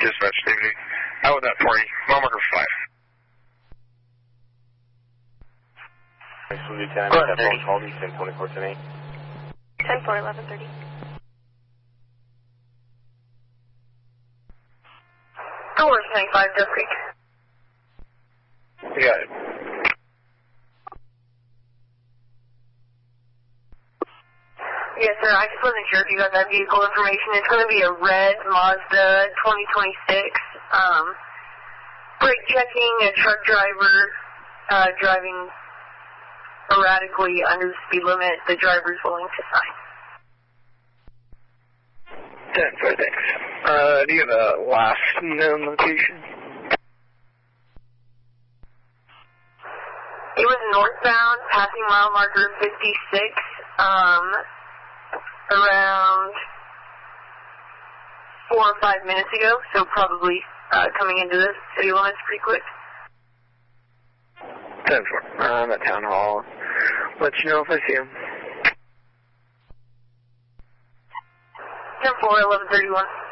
Dispatch, David. How would that party? Mile marker 5. Lieutenant, that phone called me, 10-24-10-8. 10-4-11-30. Door 25, Death Creek. You got it. Yes, sir. I just wasn't sure if you guys have vehicle information. It's going to be a red Mazda 2026. Brake checking, a truck driver driving erratically under the speed limit. The driver is willing to sign. 10-4, thanks. Do you have a last known location? It was northbound, passing mile marker 56, around 4 or 5 minutes ago, so probably coming into the city limits pretty quick. 10-4, I'm at Town Hall. Let you know if I see him. 10-4, 11-31.